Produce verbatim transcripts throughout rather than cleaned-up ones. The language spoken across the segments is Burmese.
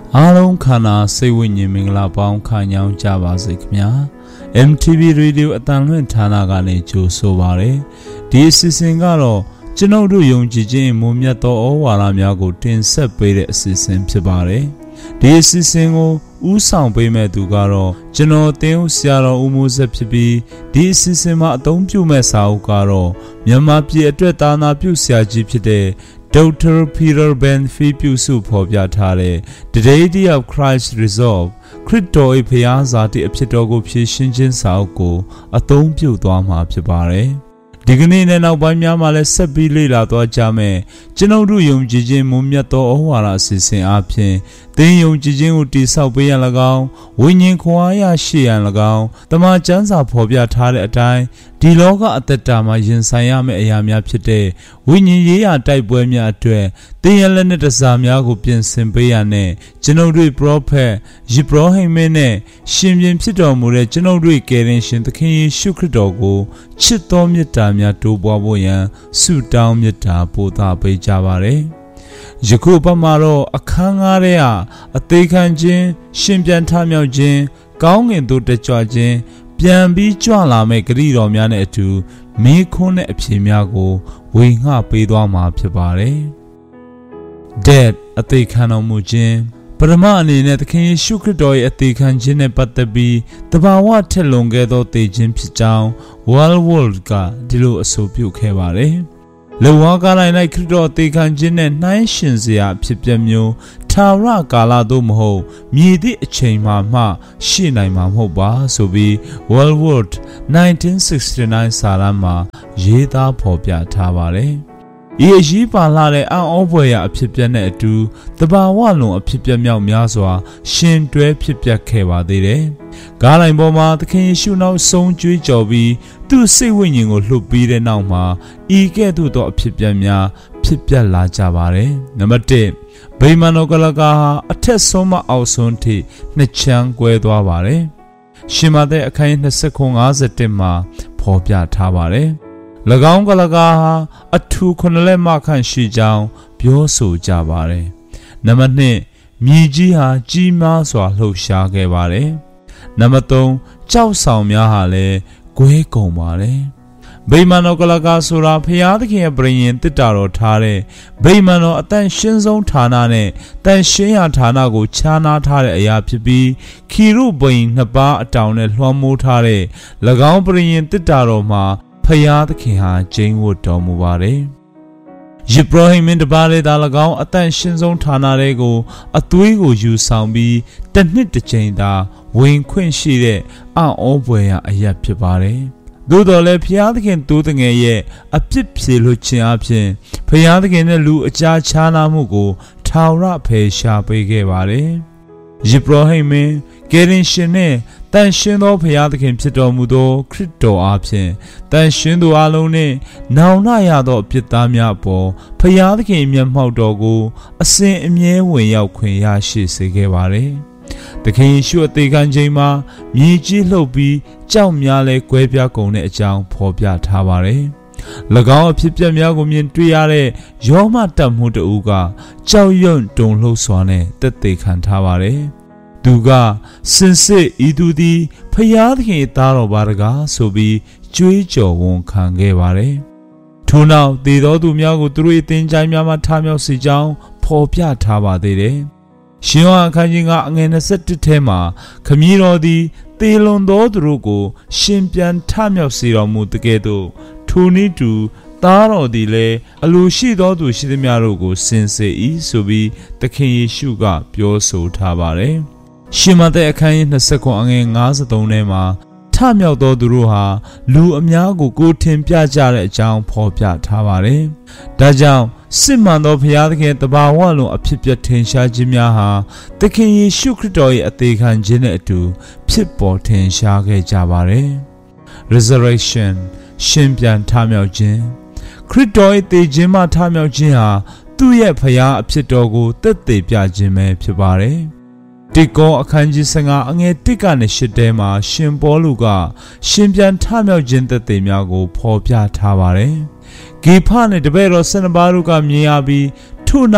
အားလုံးခန္ဓာစိတ်ဝိညာဉ်မင်္ဂလာပေါင်းခံကြောင်းကြပါစေခင်ဗျာ M T V Radio အတန်လွင့်ဌာနကနေကြိုဆိုပါရယ်ဒီအစီအစဉ်ကတော့ကျွန်ုပ်တို့ယုံကြည်ခြင်းမွန်မြတ်သောဩဝါဒများကိုတင်ဆက်ပေးတဲ့အစီအစဉ်ဖြစ်ပါတယ်ဒီအစီအစဉ်ကိုဥဆောင်ပေးမဲ့သူကတော့ကျွန်တော်တင်းဦးဆရာတော်ဦးမိုးဆက်ဖြစ်ပြီးဒီအစီအစဉ်မှာအသုံးပြုမဲ့စာအုပ်ကတော့မြန်မာပြည်အတွက်သာနာပြုဆရာကြီးဖြစ်တဲ့Doctor Peter Ben-Fee ပြုစုဖော်ပြထားတဲ့ The Deity of Christ Resolve ခရစ်တော်၏ဘုရားဇာတိအဖြစ်တော်ကိုဖြည့်ရှင်းခြင်းစာအုပ်ကိုအသုံးပြုသွားမှာဖြစ်ပါတယ်ဒီကနေ့နဲ့နောက်ပိုင်းများမှာလည်းဆက်ပြီးလေ့လာသွားကြမယ်ကျွန်ုပ်တို့ယုံကြည်ခြင်းမွန်မြတ်သောဩဝါဒအစီအစဉ်အပြင်သင်ယုံကြည်ခြင်းကိုတည်ဆောက်ပေးရန်၎င်းဝိညာဉ်ခွန်အားရရှိရန်၎င်းတမန်ကျမ်းစာဖော်ပြထားတဲ့အတိုင်းဒီလောကအသက်တာမှာရင်ဆိုင်ရမယ့်အရာများဖြစ်တဲ့ဝိညာဉ်ရေးရာတိုက်ပွဲများအတွက်သင်ရလက်နဲ့တစားများကိုပြင်ဆင်ပေးရတဲ့ကျွန်ုပ်တို့ပရောဖက်ယေဘရဟိမင်းနဲ့ရှင်ပြန်ဖြစ်တော်မူတဲ့ကျွန်ုပ်တို့ကယ်တင်ရှင်သခင်ယေရှုခရစ်တော်ကိုချစ်တော်မြတ်တာများတိုးပွားဖို့ရန်ဆုတောင်းမြတ်တာပို့သပေးကြပါရယ်ယခုပတ်မှာတော့အခန်းငါးထဲကအသေးခံခြင်းရှင်ပြန်ထမြောက်ခြင်းကောင်းငင်သို့တက်ကြွခြင်းပြန်ပြီးကြွလာမဲ့ဂရုတော်များနဲ့အတူမေးခွန်းနဲ့အဖြေများကိုဝေငှပေးသွားမှာဖြစ်ပါတယ်။ Dead အသေးခံတော်မူခြင်းပရမအနေနဲ့သခင်ယေရှုခရစ်တော်ရဲ့အသေးခံခြင်းနဲ့ပတ်သက်ပြီးတဘာဝထက်လွန်ခဲ့သောသေခြင်းဖြစ်ကြောင်း World World ကဒီလိုအဆိုပြုခဲ့ပါတယ်။လောကကာလ၌ခရစ်တော်အသေးခံခြင်းနဲ့နှိုင်းယှဉ်စရာအဖြစ်ပြမျိုးထာဝရကာလသို့မဟုတ်မြည်သည့်အချိန်မှမှရှိနိုင်မှာမဟုတ်ပါဆိုပြီး World World nineteen sixty-nine စာတမ်းမှာရေးသားဖော်ပြထားပါတယ်။ဤအရေးပါလာတဲ့အံ့ဩဖွယ်ရာအဖြစ်ပြနဲ့အတူတဘာဝလွန်အဖြစ်ပြမြောက်များစွာရှင်တွဲဖြစ်ပျက်ခဲ့ပါသေးတယ်။ကားလိုင်ပေါ်မှာသခင်ယေရှုနောက်ဆုံးကြွေးကြော်ပြီးသူ့စိတ်ဝိညာဉ်ကိုလှုပ်ပြီးတဲ့နောက်မှာဤကဲ့သို့သောအဖြစ်ပြများဖြစ်ပျက်လာကြပါတယ်။နံပါတ်တစ်ဗိမာန်တော်ကလကာဟာအထက်ဆုံးမှအောက်ဆုံးထိနှစ်ချမ်းကွဲသွားပါတယ်။ရှင်မသက်အခန်းยี่สิบခုငါးสิบเอ็ดမှာဖော်ပြထားပါတယ်။၎င်းကလကာဟာအထူခုနှစ်လက်မခန့်ရှိကြောင်းပြောဆိုကြပါတယ်။နံပါတ်နှစ်မြေကြီးဟာကြီးမားစွာလှုပ်ရှားခဲ့ပါတယ်။နံပါတ်သုံးကြောက်ဆောင်များဟာလည်းကွဲကုန်ပါတယ်။ဗိမာန်တော်ကလကာဆိုတာဖျားသခင်ရဲ့ပရိညင်တစ်တာတော်ထားတဲ့ဗိမာန်တော်အတန်ရှင်းဆုံးဌာနနဲ့တန်ရှင်းရာဌာနကိုခြားနားထားတဲ့အရာဖြစ်ပြီးခီရုဘိန်နှစ်ပါးအတောင်နဲ့လွှမ်းမိုးထားတဲ့၎င်းပရိညင်တစ်တာတော်မှာဖျားသခင်ဟာကျင်းဝတ်တော်မူပါတယ်။ယေဘရဟိမင်းတပါးလေးသာ၎င်းအတန်ရှင်းဆုံးဌာနတွေကိုအသွေးကိုယူဆောင်ပြီးတစ်နှစ်တစ်ချိန်သာဝင်ခွင့်ရှိတဲ့အံ့ဩဖွယ်ရာအရာဖြစ်ပါတယ်။သို့တော်လည်းဖျားသခင်တိုးတငယ်ရဲ့အပြစ်ဖြေလွှတ်ခြင်းအပြင်ဖျားသခင်နဲ့လူအကြားခြားနာမှုကိုထာဝရဖယ်ရှားပေးခဲ့ပါတယ်။ယေဘရဟိမင်းကယ်တင်ရှင်နဲ့တန်ရှင်းသောဖျားသခင်ဖြစ်တော်မူသောခရစ်တော်အားဖြင့်တန်ရှင်းသူအလုံးနှင့်နောင်နာရသောအပြစ်သားများအပေါ်ဖျားသခင်မျက်မှောက်တော်ကိုအစဉ်အမြဲဝင်ရောက်ခွင့်ရရှိစေခဲ့ပါတယ်။သခင်ယေရှုအသေးခံခြင်းမှာမြေကြီးလှုပ်ပြီးကြောက်များလဲကွဲပြားကုန်တဲ့အကြောင်းဖော်ပြထားပါတယ်။၎င်းအဖြစ်ပြက်များကိုမြင်တွေ့ရတဲ့ယောမတတ်မှုတဦးကကြောက်ရွံ့တုန်လှုပ်စွာနဲ့တက်သေးခံထားပါတယ်။သူကစင်စစ်ဤသူသည်ဖျားသခင်သားတော်ပါတကားဆိုပြီးကြွေးကြော်ဝန်ခံခဲ့ပါတယ်။ထို့နောက်သေသောသူများကိုသူတို့၏သင်္ချိုင်းများမှထမြောက်စေကြောင်းဖော်ပြထားပါသေးတယ်။ရှင်ယောဟန်အခန်းကြီးကအငယ်ยี่สิบเอ็ดထဲမှာခမည်းတော်သည်သေလွန်သောသူတို့ကိုရှင်ပြန်ထမြောက်စေတော်မူတကယ်သို့ထိုနည်းတူသားတော်သည်လည်းအလိုရှိသောသူရှိသမျှတို့ကိုစင်စေ၏ဆိုပြီးသခင်ယေရှုကပြောဆိုထားပါတယ်။ရှင်မသက်အခန်းကြီးยี่สิบခုအငယ်ห้าสิบสามထဲမှာထမြောက်သောသူတို့ဟာလူအများကိုကိုထင်ပြကြတဲ့အကြောင်းဖော်ပြထားပါတယ်။ဒါကြောင့်စစ်မှန်သောဘုရားသခင်တဘာဝလုံးအဖြစ်ပြထင်ရှားခြင်းများဟာသခင်ယေရှုခရစ်တော်ရဲ့အသေးခံခြင်းနဲ့အတူဖြစ်ပေါ်ထင်ရှားခဲ့ကြပါတယ်။ Resurrection ရှင်ပြန်ထမြောက်ခြင်းခရစ်တော်ရဲ့သေခြင်းမှထမြောက်ခြင်းဟာသူ့ရဲ့ဘုရားအဖြစ်တော်ကိုသက်သေပြခြင်းပဲဖြစ်ပါတယ်။တိကောအခန်းကြီး十五အငယ်一ကနေ၈ထဲမှာရှင်ပေါလုကရှင်ပြန်ထမြောက်ခြင်းသက်သေများကိုဖော်ပြထားပါတယ်။ဂေဖနဲ့တပည့်တော်ဆယ်နှစ်ပါးတို့ကမြင်ရပြီးထို့နောက်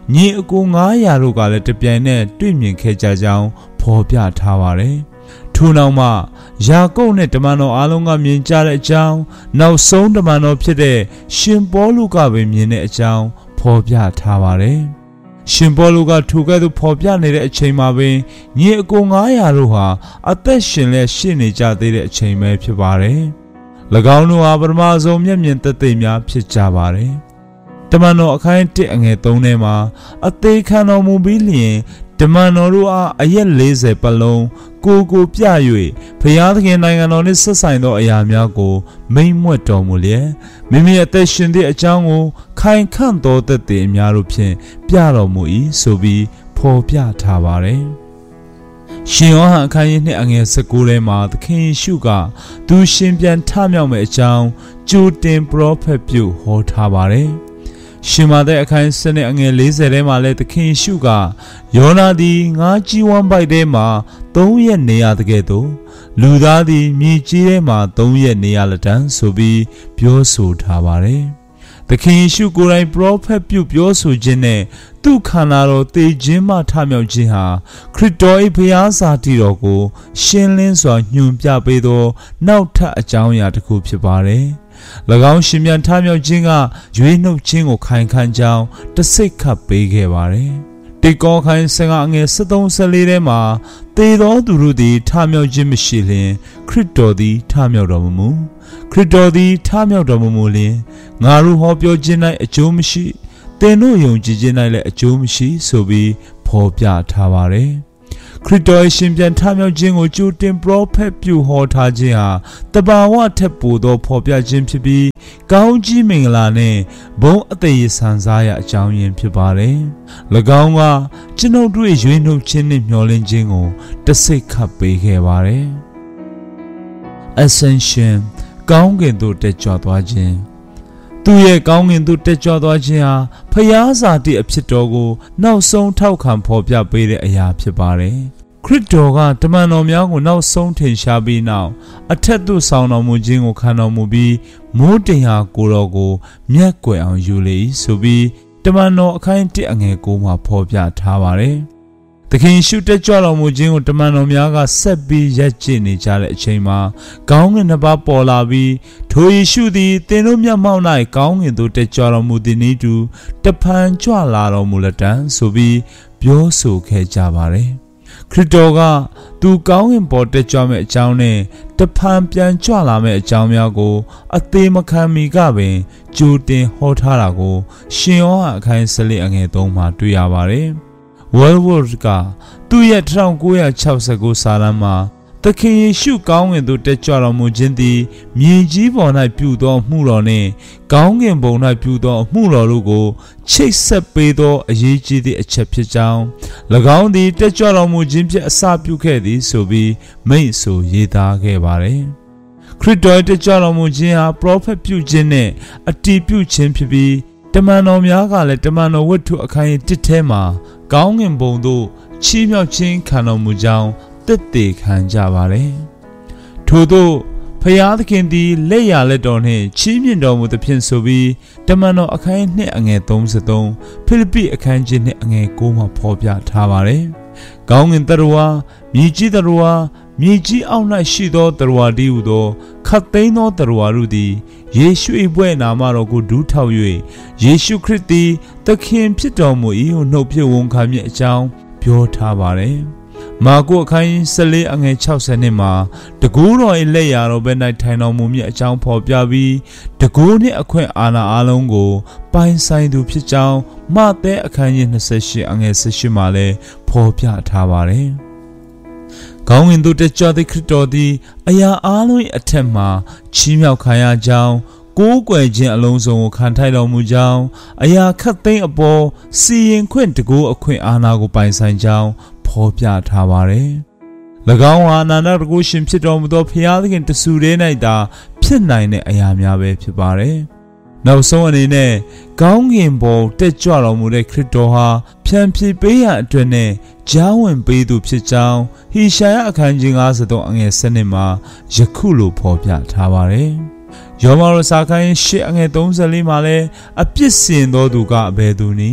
ညီအကိုငါးရာတို့ကလည်းတပြိုင်နက်တွေ့မြင်ခဲ့ကြကြောင်းဖော်ပြထားပါတယ်။ထို့နောက်မှယာကုပ်နဲ့တမန်တော်အားလုံးကမြင်ကြတဲ့အကြောင်းနောက်ဆုံးတမန်တော်ဖြစ်တဲ့ရှင်ပေါလုကပဲမြင်တဲ့အကြောင်းဖော်ပြထားပါတယ်။ရှင်ပေါလုကထိုကဲ့သို့ဖော်ပြနေတဲ့အချိန်မှာပင်ညီအကိုငါးရာတို့ဟာအသက်ရှင်လက်ရှိနေကြသေးတဲ့အချိန်ပဲဖြစ်ပါတယ်။၎င်းတို့ဟာပထမဆုံးမျက်မြင်သက်သေများဖြစ်ကြပါတယ်။တမန်တော်အခန်းတစ်အငယ်သုံးထဲမှာအသေးခံတော်မူပြီးလျင်တမန်တော်တို့အားအရက်လေးဆယ်ပတ်လုံးကိုကိုပြ၍ဘုရားသခင်နိုင်ငံတော်နှင့်ဆက်ဆိုင်သောအရာများကိုမိန့်မွက်တော်မူလျက်မိမိအသက်ရှင်သည့်အကြောင်းကိုခိုင်ခန့်သောသက်သေအများတို့ဖြင့်ပြတော်မူ၏ဆိုပြီးဖော်ပြထားပါတယ်။ရှင်ယောဟန်အခန်းကြီးနှစ်အငယ်၁၉ထဲမှာသခင်ယေရှုကသူရှင်ပြန်ထမြောက်မယ့်အကြောင်းကြိုတင်ပရောဖက်ပြုဟောထားပါတယ်။ရှင်မာသက်အခန်းစနစ်အငယ်၄၀ထဲမှာလည်းသခင်ယေရှုကယောနာသည်ငါးကြီးဝမ်းပိုက်ထဲမှာသုံးရက်နေရတဲ့ကဲ့သို့လူသားသည်မြေကြီးထဲမှာသုံးရက်နေရလက်တန်းဆိုပြီးပြောဆိုထားပါတယ်။သခင်ယေရှုကိုယ်တိုင်ပရောဖက်ပြုပြောဆိုခြင်းနဲ့သူ့ခန္ဓာတော်သေခြင်းမှထမြောက်ခြင်းဟာခရစ်တော်၏ဘုရားစာတည်တော်ကိုရှင်းလင်းစွာညွှန်ပြပေးသောနောက်ထပ်အကြောင်းအရာတစ်ခုဖြစ်ပါတယ်။၎င်းရှင်ပြန်ထမြောက်ခြင်းကရွေးနှုတ်ခြင်းကိုခိုင်ခံ့ကြောင်းတစိတ်ခတ်ပေးခဲ့ပါတယ်။တိကောခိုင်ဆင်ကအငယ်၁၃ ၁၄ထဲမှာသေသောသူတို့သည်ထမြောက်ခြင်းမရှိလျင်ခရစ်တော်သည်ထမြောက်တော်မမူခရစ်တော်သည်ထမြောက်တော်မမူလျင်ငါတို့ဟောပြောခြင်း၌အကျိုးမရှိသင်တို့ယုံကြည်ခြင်း၌လည်းအကျိုးမရှိဆိုပြီးဖော်ပြထားပါတယ်။ခရစ်တော်ရှင်ပြန်ထမြောက်ခြင်းကိုကြိုတင်ပရောဖက်ပြုဟောထားခြင်းဟာတဘာဝထက်ပိုသောဖော်ပြခြင်းဖြစ်ပြီးကောင်းကြီးမင်္ဂလာနဲ့ဘုန်းအသက်ရည်ဆန်စားရအကြောင်းရင်းဖြစ်ပါတယ်။၎င်းကကျွန်ုပ်တို့ရွေးနှုတ်ခြင်းနဲ့မျှော်လင့်ခြင်းကိုတစိတ်ခတ်ပေးခဲ့ပါတယ်။ Ascension ကောင်းကင်သို့တက်ကြွသွားခြင်းသူရဲ့ကောင်းကင်သို့တက်ကြွသွားခြင်းဟာဖျားစာတိအဖြစ်တော်ကိုနောက်ဆုံးထောက်ခံဖော်ပြပေးတဲ့အရာဖြစ်ပါတယ်။ခရစ်တော်ကတမန်တော်များကိုနောက်ဆုံးထင်ရှားပြီးနောက်အထက်သို့ဆောင်တော်မူခြင်းကိုခံတော်မူပြီးမိုးတင်ဟာကိုတော်ကိုမျက်ကွယ်အောင်ယူလေဆိုပြီးတမန်တော်အခန်းတစ်အငယ်ကိုမှာဖော်ပြထားပါတယ်။သခင်ရှုတက်ကြွတော်မူခြင်းကိုတမန်တော်များကဆက်ပြီးရပ်ကျင့်နေကြတဲ့အချိန်မှာကောင်းကင်နှစ်ပါးပေါ်လာပြီးထိုယေရှုသည်သင်တို့မျက်မှောက်၌ကောင်းကင်သို့တက်ကြွတော်မူသည်နည်းတူတဖန်ကြွလာတော်မူလက်တံဆိုပြီးပြောဆိုခဲ့ကြပါတယ်။ခရစ်တော်ကသူကောင်းကင်ပေါ်တက်ကြွမဲ့အကြောင်းနဲ့တဖန်ပြန်ကြွလာမဲ့အကြောင်းများကိုအသေးမခံမီကပင်ကြိုတင်ဟောထားတာကိုရှင်ယောဟန်အခန်း၁၄အငယ်၃မှာတွေ့ရပါတယ်။ World ကသူ့ရဲ့၁၉၆၉စာတမ်းမှာသခင်ယေရှုကောင်းကင်သို့တက်ကြွတော်မူခြင်းသည်မြေကြီးပေါ်၌ပြုသောမှုတော်နှင့်ကောင်းကင်ဘုံ၌ပြုသောမှုတော်တို့ကိုချိတ်ဆက်ပေးသောအရေးကြီးသည့်အချက်ဖြစ်ကြောင်း၎င်းသည်တက်ကြွတော်မူခြင်းဖြင့်အစပြုခဲ့သည်ဆိုပြီးမိန့်ဆိုရေးသားခဲ့ပါတယ်။ခရစ်တော်တက်ကြွတော်မူခြင်းဟာပရောဖက်ပြုခြင်းနှင့်အတည်ပြုခြင်းဖြစ်ပြီးတမန်တော်များကလည်းတမန်တော်ဝတ္ထုအခန်းတစ်ထဲမှာကောင်းကင်ဘုံသို့ချီးမြှောက်ခြင်းခံတော်မူကြောင်းသက်သေခံကြပါတယ်။ထို့သောဖျားသခင်သည်လက်ရလက်တော်နှင့်ချီးမြှင့်တော်မူသဖြင့်ဆိုပြီးတမန်တော်အခန်းနှစ်အငယ်၃၃ဖိလိပ္ပိအခန်းကြီးနှစ်အငယ်၉မှာဖော်ပြထားပါတယ်။ကောင်းကင်တရဝါမြေကြီးတရဝါမြေကြီးအောက်၌ရှိသောတရဝါတည်းဟူသောခတ်သိမ်းသောတရဝါတို့သည်ယေရှု၏ဘွဲ့နာမတော်ကိုဒူးထောက်၍ယေရှုခရစ်သည်သခင်ဖြစ်တော်မူ၏ဟုနှုတ်ဖြစ်ဝန်ခံမည်အကြောင်းပြောထားပါတယ်။မာကုအခန်း၁၄အငယ်၆၀နှစ်မှာတကူတော်၏လက်ရာတော်ဘက်၌ထိုင်တော်မူမည်အကြောင်းဖော်ပြပြီးတကူနှင့်အခွင့်အာဏာအလုံးကိုပိုင်ဆိုင်သူဖြစ်ကြောင်းမဿဲအခန်းကြီး၂၈အငယ်၁၈မှာလည်းဖော်ပြထားပါတယ်။ကောင်းကင်သို့တက်ကြွသည့်ခရစ်တော်သည်အရာအားလုံး၏အထက်မှာချီးမြှောက်ခံရကြောင်းကိုးကွယ်ခြင်းအလုံးစုံကိုခံထိုက်တော်မူကြောင်းအရာခတ်သိမ်းအပေါ်စီရင်ခွင့်တကူအခွင့်အာဏာကိုပိုင်ဆိုင်ကြောင်းဖော်ပြထားပါတယ်။၎င်းဟာအနန္တတကုရှင်ဖြစ်တော်မူသောဖျားသခင်တဆူတည်း၌သာဖြစ်နိုင်တဲ့အရာများပဲဖြစ်ပါတယ်။နောက်ဆုံးအနေနဲ့ကောင်းကင်ဘုံတက်ကြွတော်မူတဲ့ခရစ်တော်ဟာဖြန်ဖြေပေးရန်အတွက်နဲ့ကြားဝင်ပေးသူဖြစ်ကြောင်းဟေရှာယအခန်းကြီး၅၃အငယ်၁၂မှာယခုလိုဖော်ပြထားပါတယ်။ယောမရစာခန်း၈အငယ်၃၄မှာလည်းအပြစ်စင်သောသူကအဘယ်သူနည်း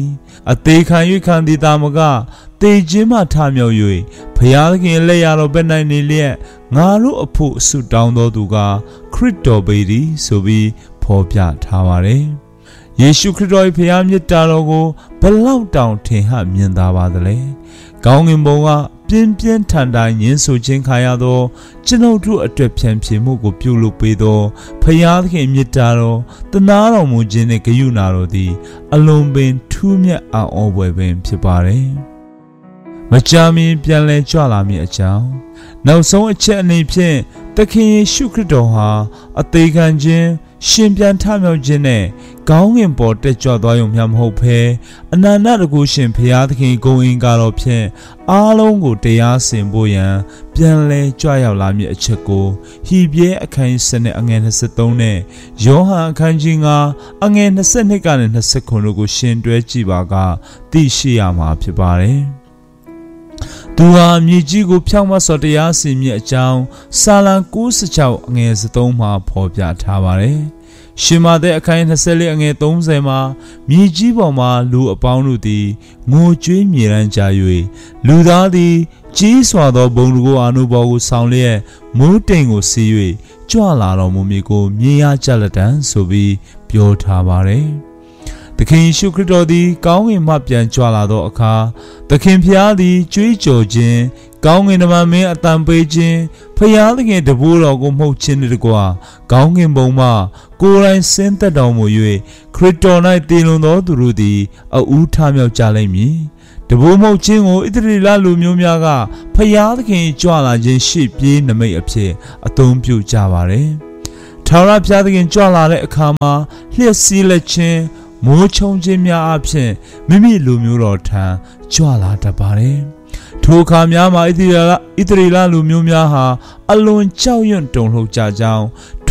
အသေးခံ၍ခံသည်တာမကတေခြင်းမှထမြောက်၍ဘုရားသခင်လက်ရတော်ဘက်၌နေလျက်ငါတို့အဖို့ဆုတောင်းတော်သူကခရစ်တော်ပေသည်ဆိုပြီးဖော်ပြထားပါတယ်။ယေရှုခရစ်တော်၏ဘုရားမြတ်တာတော်ကိုဘလောက်တောင်ထင်ဟမြင်သာပါသလဲ။ကောင်းကင်ဘုံကပြင်းပြင်းထန်ထန်ညှင်းဆိုခြင်းခံရသောကျွန်ုပ်တို့အတွက်ဖြန့်ဖြေမှုကိုပြုလုပ်ပေးသောဘုရားသခင်မြတ်တာတော်တနာတော်မူခြင်းနှင့်ဂရုဏာတော်သည်အလွန်ပင်ထူးမြတ်အံ့ဩဖွယ်ပင်ဖြစ်ပါတယ်။မကြာမီပြန်လည်ကြွလာမည်အကြောင်းနောက်ဆုံးအချက်အနေဖြင့်သခင်ယေရှုခရစ်တော်ဟာအသေးခံခြင်းရှင်ပြန်ထမြောက်ခြင်းနဲ့ကောင်းကင်ပေါ်တက်ကြွသွားရုံမျှမဟုတ်ဘဲအနန္တတကုရှင်ဘုရားသခင်ဂုဏ်အင်္ဂါတော်ဖြင့်အားလုံးကိုတရားစင်ဖို့ရန်ပြန်လဲကြွရောက်လာမည်အချက်ကိုဟိပြဲအခန်းစနစ်အငယ်၂၃နဲ့ယောဟန်အခန်းကြီး၅အငယ်၂၂ကနေ၂၉တို့ကိုရှင်တွဲကြည့်ပါကသိရှိရမှာဖြစ်ပါတယ်။သူဟာမြေကြီးကိုဖြောင့်မတ်စွာတရားစီရင်မည်အကြောင်းစာလံ၉၆အငယ်၃မှာဖော်ပြထားပါတယ်။ရှင်မာသက်အခန်း၂၄အငယ်၃၀မှာမြေကြီးပေါ်မှာလူအပေါင်းတို့သည်ငိုကြွေးမြေရန်ကြ၍လူသားသည်ကြီးစွာသောဘုံကိုအာနုဘော်ကိုဆောင်လျက်မိုးတိမ်ကိုစီး၍ကြွလာတော်မူမည်ကိုမြင်ရကြလက်တံဆိုပြီးပြောထားပါတယ်။သခင်ယေရှုခရစ်တော်သည်ကောင်းကင်မှပြန်ကြွလာသောအခါသခင်ဖျားသည်ကြွေးကြော်ခြင်းကောင်းကင်တမန်မင်းအတန်ပေးခြင်းဖျားသခင်တပည့်တော်ကိုမှုတ်ခြင်းတကွာကောင်းကင်ဘုံမှကိုယ်တိုင်ဆင်းသက်တော်မူ၍ခရစ်တော်၌တည်လွန်သောသူတို့သည်အဦးထမြောက်ကြလိမ့်မည်တပည့်မှုတ်ခြင်းကိုဣသရေလလူမျိုးများကဖျားသခင်ကြွလာခြင်းရှေ့ပြေးနမိတ်အဖြစ်အသုံးပြုကြပါတယ်ထာဝရဘုရားသခင်ကြွလာတဲ့အခါမှာလျှက်စီးလက်ခြင်းမိုးချုံခြင်းများအဖြစ်မိမိလူမျိုးတော်ထံကြွလာတတ်ပါတယ်။ထိုအခါများမှာဣသရေလဣသရေလလူမျိုးများဟာအလွန်ကြောက်ရွံ့တုန်လှုပ်ကြကြောင်း